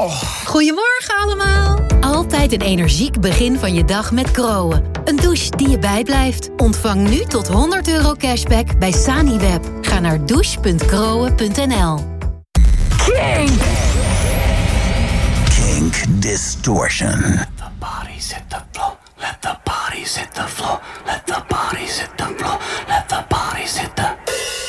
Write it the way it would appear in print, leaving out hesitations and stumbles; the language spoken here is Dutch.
Goedemorgen allemaal. Altijd een energiek begin van je dag met Groen. Een douche die je bijblijft. Ontvang nu tot €100 cashback bij Saniweb. Ga naar douche.groen.nl. Kink Distortion.